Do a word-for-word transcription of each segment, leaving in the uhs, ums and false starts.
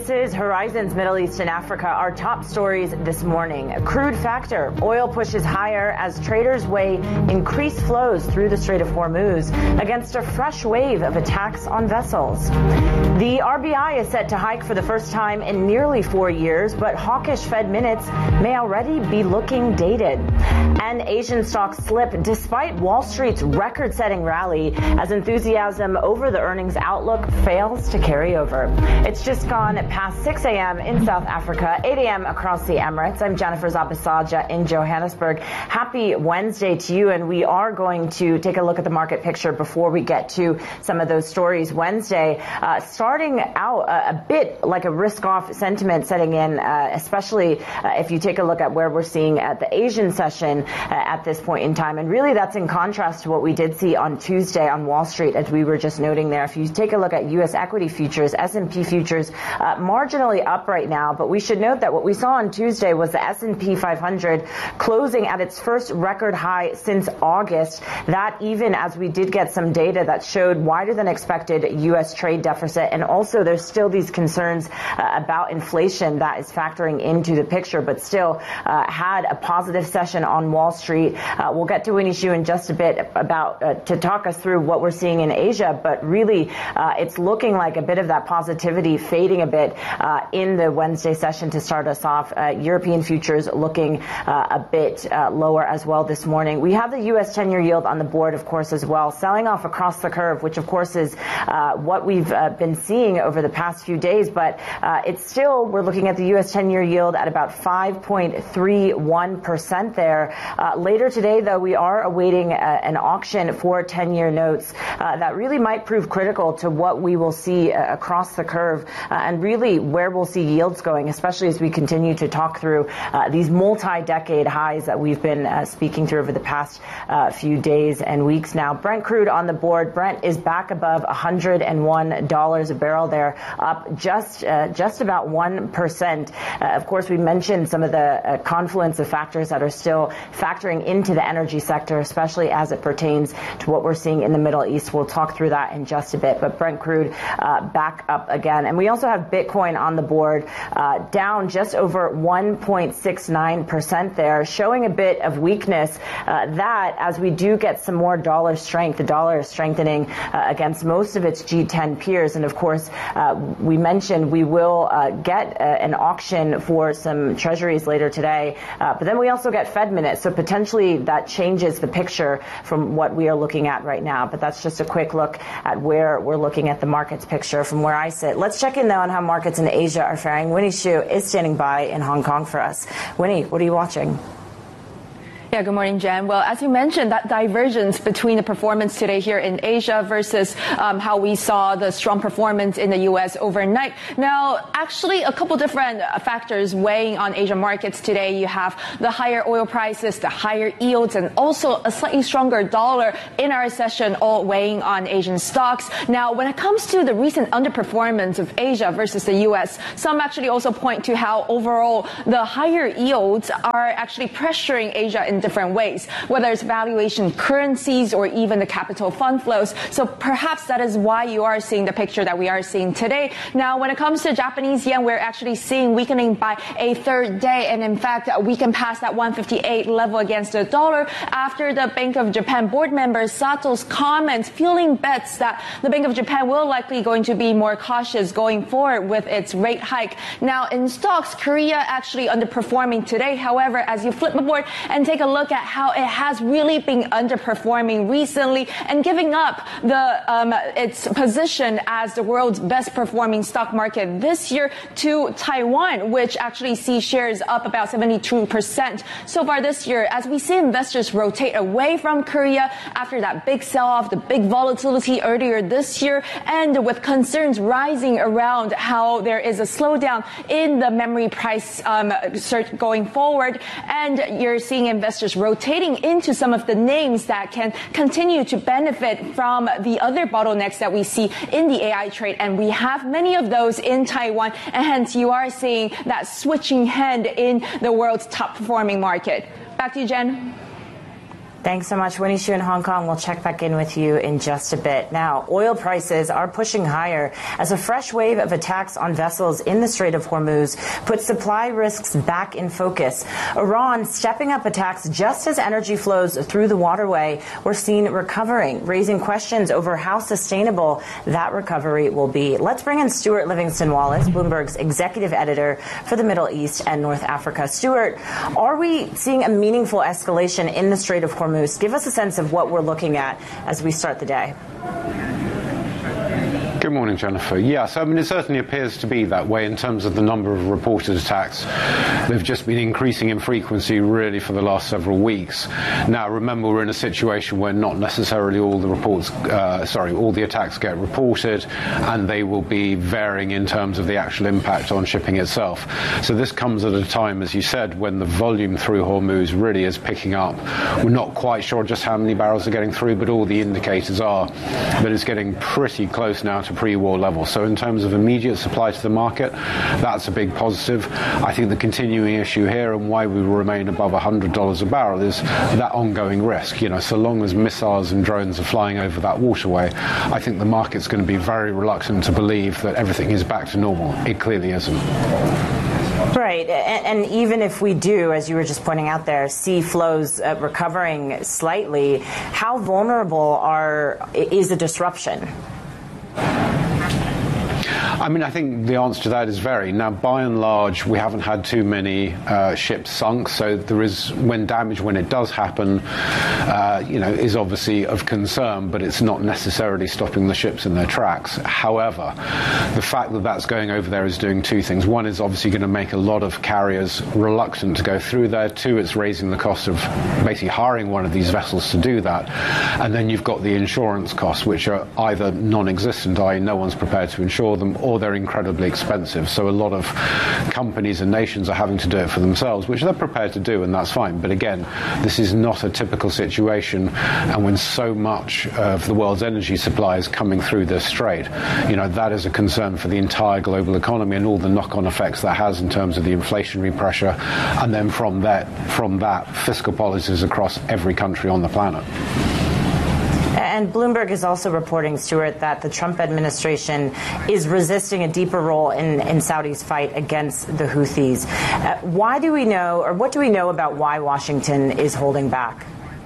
This is Horizons Middle East and Africa. Our top stories this morning. Crude factor. Oil pushes higher as traders weigh increased flows through the Strait of Hormuz against a fresh wave of attacks on vessels. The R B I is set to hike for the first time in nearly four years, but hawkish Fed minutes may already be looking dated. And Asian stocks slip despite Wall Street's record-setting rally as enthusiasm over the earnings outlook fails to carry over. It's just gone past six a.m. in South Africa, eight a.m. across the Emirates. I'm Jennifer Zabasaja in Johannesburg. Happy Wednesday to you, and we are going to take a look at the market picture before we get to some of those stories. Wednesday, uh, starting out a, a bit like a risk-off sentiment setting in, uh, especially uh, if you take a look at where we're seeing at the Asian session uh, at this point in time. And really that's in contrast to what we did see on Tuesday on Wall Street, as we were just noting there. If you take a look at U S equity futures, S and P futures, Uh, marginally up right now, but we should note that what we saw on Tuesday was the S and P five hundred closing at its first record high since August. That even as we did get some data that showed wider than expected U S trade deficit, and also there's still these concerns uh, about inflation that is factoring into the picture, but still uh, had a positive session on Wall Street. Uh, we'll get to Winnie Xu in just a bit about uh, to talk us through what we're seeing in Asia, but really uh, it's looking like a bit of that positivity fading a bit uh, in the Wednesday session to start us off. Uh, European futures looking uh, a bit uh, lower as well this morning. We have the U S ten-year yield on the board, of course, as well, selling off across the curve, which, of course, is uh, what we've uh, been seeing over the past few days. But uh, it's still, we're looking at the U S ten-year yield at about five point three one percent there. Uh, later today, though, we are awaiting uh, an auction for ten-year notes uh, that really might prove critical to what we will see uh, across the curve. Uh, and really where we'll see yields going, especially as we continue to talk through uh, these multi-decade highs that we've been uh, speaking through over the past uh, few days and weeks now. Brent crude on the board. Brent is back above one hundred one dollars a barrel there, up just uh, just about one percent. Uh, of course, we mentioned some of the uh, confluence of factors that are still factoring into the energy sector, especially as it pertains to what we're seeing in the Middle East. We'll talk through that in just a bit, but Brent crude uh, back up again. And we also have Bitcoin on the board, uh, down just over one point six nine percent there, showing a bit of weakness. Uh, that as we do get some more dollar strength, the dollar is strengthening uh, against most of its G ten peers. And of course, uh, we mentioned we will uh, get uh, an auction for some treasuries later today. Uh, but then we also get Fed minutes. So potentially that changes the picture from what we are looking at right now. But that's just a quick look at where we're looking at the markets picture from where I sit. Let's check in though on how markets in Asia are faring. Winnie Xu is standing by in Hong Kong for us. Winnie, what are you watching? Yeah, good morning, Jen. Well, as you mentioned, that divergence between the performance today here in Asia versus um, how we saw the strong performance in the U S overnight. Now, actually, a couple different factors weighing on Asian markets today. You have the higher oil prices, the higher yields, and also a slightly stronger dollar in our session, all weighing on Asian stocks. Now, when it comes to the recent underperformance of Asia versus the U S, some actually also point to how overall the higher yields are actually pressuring Asia in different ways, whether it's valuation currencies or even the capital fund flows. So perhaps that is why you are seeing the picture that we are seeing today. Now, when it comes to Japanese yen, we're actually seeing weakening by a third day. And in fact, we can pass that one fifty-eight level against the dollar after the Bank of Japan board member Sato's comments, fueling bets that the Bank of Japan will likely going to be more cautious going forward with its rate hike. Now, in stocks, Korea actually underperforming today. However, as you flip the board and take a look at how it has really been underperforming recently and giving up the um, its position as the world's best performing stock market this year to Taiwan, which actually sees shares up about seventy-two percent so far this year, as we see investors rotate away from Korea after that big sell-off, the big volatility earlier this year, and with concerns rising around how there is a slowdown in the memory price um, search going forward. And you're seeing investors rotating into some of the names that can continue to benefit from the other bottlenecks that we see in the A I trade. And we have many of those in Taiwan, and hence you are seeing that switching hand in the world's top performing market. Back to you, Jen. Thanks so much, Winnie Xu in Hong Kong. We'll check back in with you in just a bit. Now, oil prices are pushing higher as a fresh wave of attacks on vessels in the Strait of Hormuz puts supply risks back in focus. Iran stepping up attacks just as energy flows through the waterway were seen recovering, raising questions over how sustainable that recovery will be. Let's bring in Stuart Livingston-Wallace, Bloomberg's executive editor for the Middle East and North Africa. Stuart, are we seeing a meaningful escalation in the Strait of Hormuz? Give us a sense of what we're looking at as we start the day. Good morning, Jennifer. Yes, I mean, it certainly appears to be that way in terms of the number of reported attacks. They've just been increasing in frequency really for the last several weeks. Now, remember, we're in a situation where not necessarily all the reports, uh, sorry, all the attacks get reported, and they will be varying in terms of the actual impact on shipping itself. So this comes at a time, as you said, when the volume through Hormuz really is picking up. We're not quite sure just how many barrels are getting through, but all the indicators are that it's getting pretty close now to pre-war levels. So in terms of immediate supply to the market, that's a big positive. I think the continuing issue here and why we will remain above one hundred dollars a barrel is that ongoing risk. You know, so long as missiles and drones are flying over that waterway, I think the market's going to be very reluctant to believe that everything is back to normal. It clearly isn't. Right. And, and even if we do, as you were just pointing out there, see flows uh, recovering slightly, how vulnerable are is a disruption? I mean, I think the answer to that is very. Now, by and large, we haven't had too many uh, ships sunk, so there is, when damage, when it does happen, uh, you know, is obviously of concern, but it's not necessarily stopping the ships in their tracks. However, the fact that that's going over there is doing two things. One is obviously going to make a lot of carriers reluctant to go through there. Two, it's raising the cost of basically hiring one of these vessels to do that. And then you've got the insurance costs, which are either non-existent, that is no one's prepared to insure them, or they're incredibly expensive. So a lot of companies and nations are having to do it for themselves, which they're prepared to do, and that's fine. But again, this is not a typical situation, and when so much of the world's energy supply is coming through this strait, you know, that is a concern for the entire global economy and all the knock-on effects that has in terms of the inflationary pressure, and then from that, from that, fiscal policies across every country on the planet. And Bloomberg is also reporting, Stuart, that the Trump administration is resisting a deeper role in, in Saudi's fight against the Houthis. Uh, why do we know, or what do we know about why Washington is holding back?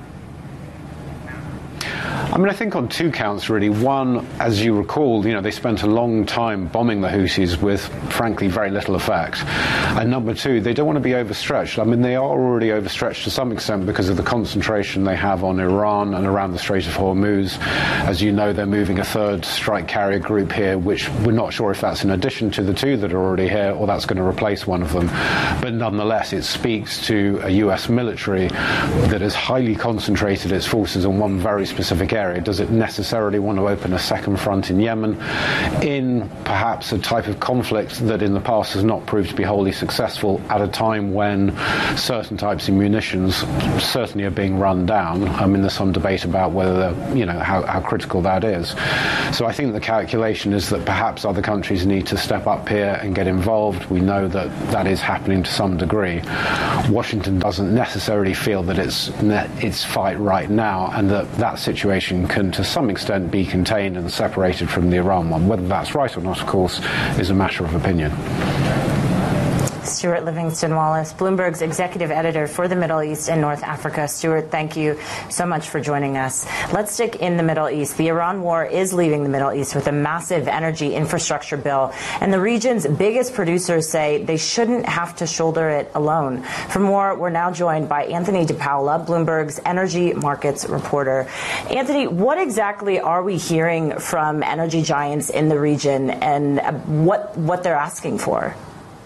I mean, I think on two counts, really. One, as you recall, you know, they spent a long time bombing the Houthis with, frankly, very little effect. And number two, they don't want to be overstretched. I mean, they are already overstretched to some extent because of the concentration they have on Iran and around the Strait of Hormuz. As you know, they're moving a third strike carrier group here, which we're not sure if that's in addition to the two that are already here or that's going to replace one of them. But nonetheless, it speaks to a U S military that has highly concentrated its forces on one very specific area. Does it necessarily want to open a second front in Yemen in perhaps a type of conflict that in the past has not proved to be wholly successful at a time when certain types of munitions certainly are being run down? I mean, there's some debate about whether, you know, how, how critical that is. So I think the calculation is that perhaps other countries need to step up here and get involved. We know that that is happening to some degree. Washington doesn't necessarily feel that it's its fight right now, and that that situation can to some extent be contained and separated from the Iran one. Whether that's right or not, of course, is a matter of opinion. Stuart Livingston-Wallace, Bloomberg's executive editor for the Middle East and North Africa. Stuart, thank you so much for joining us. Let's stick in the Middle East. The Iran war is leaving the Middle East with a massive energy infrastructure bill, and the region's biggest producers say they shouldn't have to shoulder it alone. For more, we're now joined by Anthony DePaola, Bloomberg's energy markets reporter. Anthony, what exactly are we hearing from energy giants in the region, and what what they're asking for?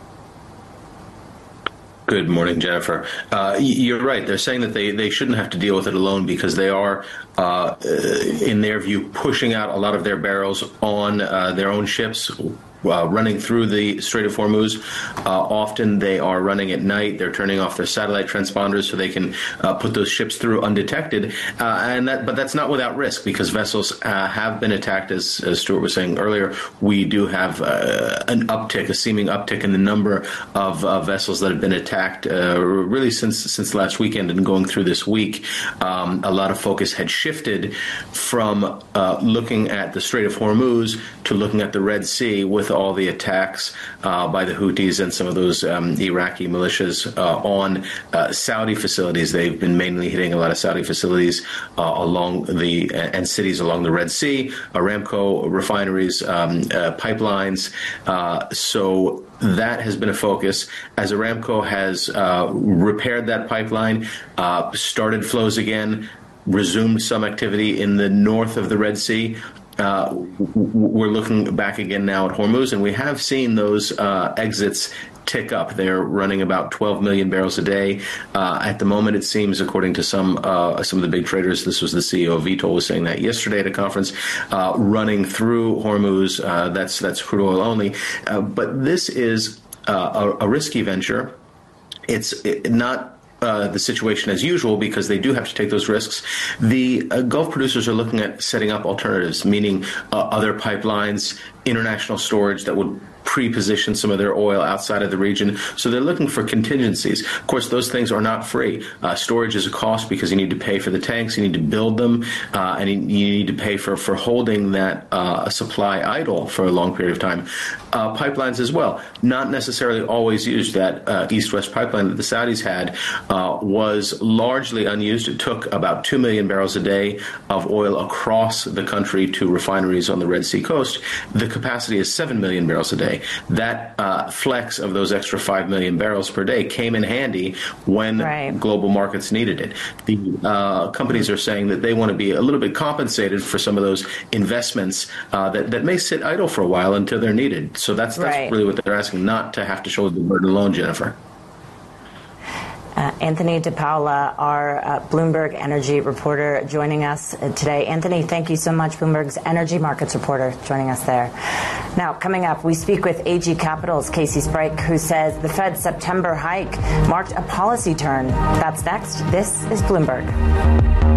Good morning, Jennifer. Uh, you're right. They're saying that they, they shouldn't have to deal with it alone because they are, uh, in their view, pushing out a lot of their barrels on uh, their own ships uh, running through the Strait of Hormuz. Uh, often they are running at night. They're turning off their satellite transponders so they can uh, put those ships through undetected. Uh, and that, but that's not without risk, because vessels uh, have been attacked, as, as Stuart was saying earlier. We do have uh, an uptick, a seeming uptick in the number of uh, vessels that have been attacked uh, really since since last weekend and going through this week. Um, a lot of focus had shifted from uh, looking at the Strait of Hormuz to looking at the Red Sea, with all the attacks uh, by the Houthis and some of those um, Iraqi militias uh, on uh, Saudi facilities. They've been mainly hitting a lot of Saudi facilities uh, along the and cities along the Red Sea, Aramco refineries, um, uh, pipelines. Uh, so that has been a focus. As Aramco has uh, repaired that pipeline, uh, started flows again, resumed some activity in the north of the Red Sea. Uh, we're looking back again now at Hormuz, and we have seen those uh, exits tick up. They're running about twelve million barrels a day. Uh, at the moment, it seems, according to some uh, some of the big traders, this was the C E O of Vitol was saying that yesterday at a conference, uh, running through Hormuz. Uh, that's that's crude oil only. Uh, but this is uh, a, a risky venture. It's it, not Uh, the situation as usual, because they do have to take those risks. The uh, Gulf producers are looking at setting up alternatives, meaning uh, other pipelines, international storage that would pre-position some of their oil outside of the region. So they're looking for contingencies. Of course, those things are not free. Uh, storage is a cost because you need to pay for the tanks, you need to build them, uh, and you need to pay for, for holding that uh, supply idle for a long period of time. Uh, pipelines as well, not necessarily always used. That uh, East-West pipeline that the Saudis had uh, was largely unused. It took about two million barrels a day of oil across the country to refineries on the Red Sea coast. The capacity is seven million barrels a day. That uh, flex of those extra five million barrels per day came in handy when right. global markets needed it. The uh, companies are saying that they want to be a little bit compensated for some of those investments uh, that, that may sit idle for a while until they're needed. So that's, that's right. really what they're asking, not to have to shoulder the burden alone, Jennifer. Uh, Anthony DePaola, our uh, Bloomberg energy reporter, joining us today. Anthony, thank you so much. Bloomberg's energy markets reporter joining us there. Now, coming up, we speak with A G Capital's Casey Sprague, who says the Fed's September hike marked a policy turn. That's next. This is Bloomberg.